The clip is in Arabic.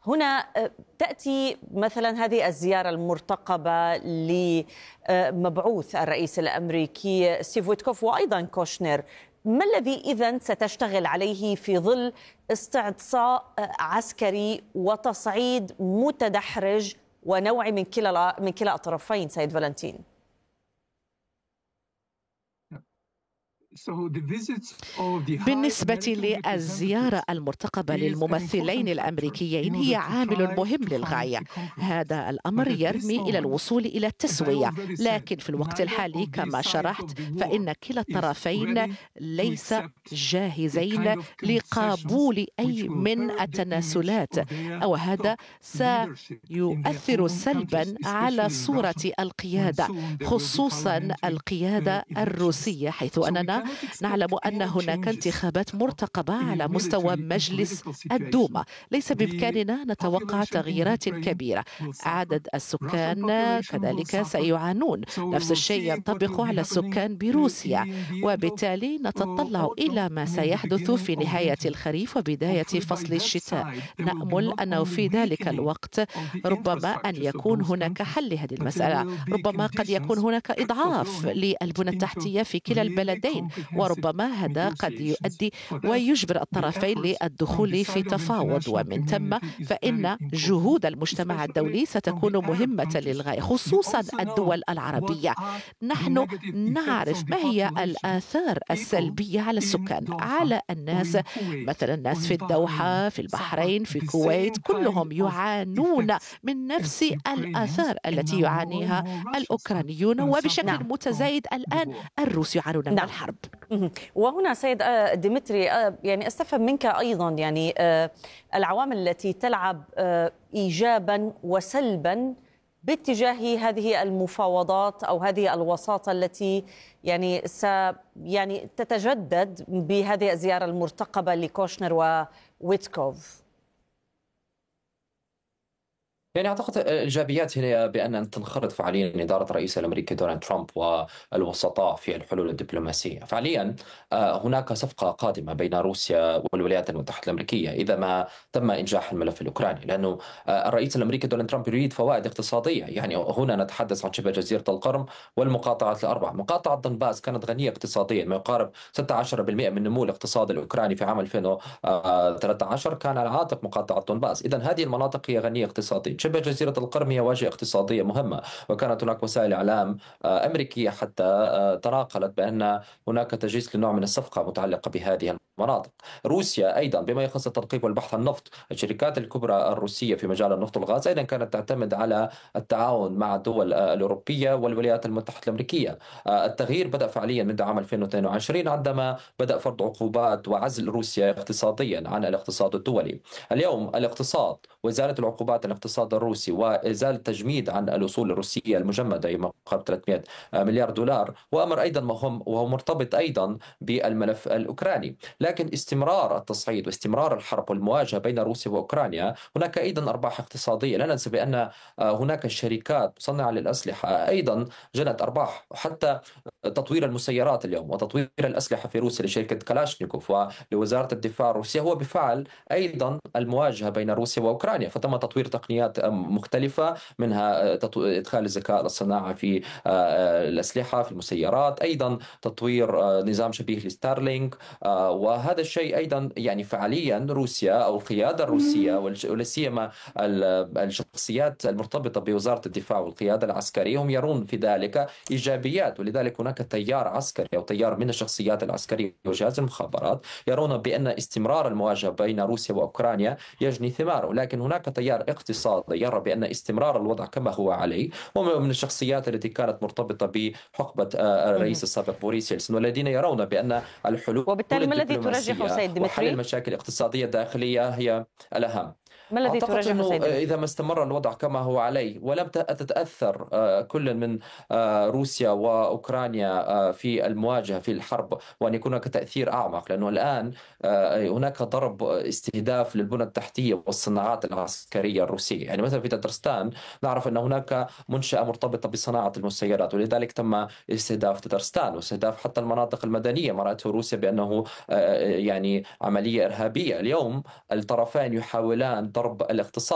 هنا تأتي مثلا هذه الزيارة المرتقبة لمبعوث الرئيس الأمريكي ستيف ويتكوف وأيضا كوشنر. ما الذي إذن ستشتغل عليه في ظل استعصاء عسكري وتصعيد متدحرج ونوعي من كلا الطرفين سيد فالنتين؟ بالنسبة للزيارة المرتقبة للممثلين الأمريكيين هي عامل مهم للغاية. هذا الأمر يرمي إلى الوصول إلى التسوية، لكن في الوقت الحالي كما شرحت فإن كلا الطرفين ليس جاهزين لقبول أي من التنازلات، أو هذا سيؤثر سلبا على صورة القيادة، خصوصا القيادة الروسية، حيث أننا نعلم أن هناك انتخابات مرتقبة على مستوى مجلس الدوما. ليس بإمكاننا نتوقع تغييرات كبيرة. عدد السكان كذلك سيعانون، نفس الشيء ينطبق على السكان بروسيا، وبالتالي نتطلع إلى ما سيحدث في نهاية الخريف وبداية فصل الشتاء. نأمل أنه في ذلك الوقت ربما أن يكون هناك حل لهذه المسألة، ربما قد يكون هناك إضعاف للبنى التحتية في كلا البلدين، وربما هذا قد يؤدي ويجبر الطرفين للدخول في تفاوض، ومن ثم فإن جهود المجتمع الدولي ستكون مهمة للغاية، خصوصا الدول العربية. نحن نعرف ما هي الآثار السلبية على السكان، على الناس، مثلا الناس في الدوحة، في البحرين، في الكويت، كلهم يعانون من نفس الآثار التي يعانيها الأوكرانيون، وبشكل متزايد الآن الروس يعانون من الحرب. وهنا سيد ديمتري، يعني استفهم منك أيضا يعني العوامل التي تلعب إيجابا وسلبا باتجاه هذه المفاوضات أو هذه الوساطة التي يعني تتجدد بهذه الزيارة المرتقبة لكوشنر وويتكوف. يعني أعتقد الإيجابيات هي بأن تنخرط فعليا إدارة الرئيس الأمريكي دونالد ترامب والوسطاء في الحلول الدبلوماسية. فعليا هناك صفقة قادمة بين روسيا والولايات المتحدة الأمريكية إذا ما تم إنجاح الملف الأوكراني، لأنه الرئيس الأمريكي دونالد ترامب يريد فوائد اقتصادية. يعني هنا نتحدث عن شبه جزيرة القرم والمقاطعات الأربع. مقاطعة دنباس كانت غنية اقتصاديا، ما يقارب 16% من نمو الاقتصاد الأوكراني في عام 2013 كان على عاتق مقاطعة دنباس. إذن هذه المناطق هي غنية اقتصاديا. شبه جزيرة القرم هي واجهة اقتصادية مهمة، وكانت هناك وسائل إعلام أمريكية حتى تناقلت بأن هناك تجهيز لنوع من الصفقة متعلقة بهذه المناطق. روسيا أيضا بما يخص التدقيق والبحث عن النفط، الشركات الكبرى الروسية في مجال النفط والغاز أيضا كانت تعتمد على التعاون مع الدول الأوروبية والولايات المتحدة الأمريكية. التغيير بدأ فعليا منذ عام 2022 عندما بدأ فرض عقوبات وعزل روسيا اقتصاديا عن الاقتصاد الدولي. اليوم الاقتصاد وإزالة العقوبات عن الاقتصاد الروسي وإزالة تجميد عن الأصول الروسية المجمدة بما قرب 300 مليار دولار وأمر أيضا مهم، وهو مرتبط أيضا بالملف الأوكراني. لكن استمرار التصعيد واستمرار الحرب والمواجهة بين روسيا وأوكرانيا هناك أيضا أرباح اقتصادية. لا ننسى بأن هناك شركات مصنعة للأسلحة أيضا جنت أرباح، وحتى تطوير المسيرات اليوم وتطوير الأسلحة في روسيا لشركة كلاشنيكوف ولوزارة الدفاع الروسية هو بفعل أيضا المواجهة بين روسيا وأوكرانيا. فتم تطوير تقنيات مختلفة، منها إدخال الذكاء الصناعي في الأسلحة في المسيرات، أيضا تطوير نظام شبيه لستارلينك. وهذا الشيء أيضا يعني فعليا روسيا أو القيادة الروسية ولا سيما الشخصيات المرتبطة بوزارة الدفاع والقيادة العسكرية هم يرون في ذلك إيجابيات. ولذلك هناك تيار عسكري أو تيار من الشخصيات العسكرية وجهاز المخابرات يرون بأن استمرار المواجهة بين روسيا وأوكرانيا يجني ثماره. لكن هناك تيار اقتصادي يرى بأن استمرار الوضع كما هو عليه، ومن الشخصيات التي كانت مرتبطة بحقبة الرئيس السابق بوريس يلسن، والذين يرون بأن الحلول وبالتالي ما الذي ترجحه سيد ديمتري؟ وحل المشاكل الاقتصادية الداخلية هي الأهم. ما الذي أعتقد ترجحه أنه سيد ديمتري؟ إذا ما استمر الوضع كما هو عليه ولم تتأثر كل من روسيا وأوكرانيا في المواجهة في الحرب، وأن يكون هناك تأثير أعمق، لأنه الآن هناك ضرب استهداف للبنى التحتية والصناعات العسكرية الروسية. يعني مثلا في تترستان نعرف أن هناك منشأة مرتبطة بصناعة المسيرات، ولذلك تم استهداف تترستان واستهداف حتى المناطق المدنية ما رأته روسيا بأنه يعني عملية إرهابية. اليوم الطرفين يحاولان ضرب الاقتصاد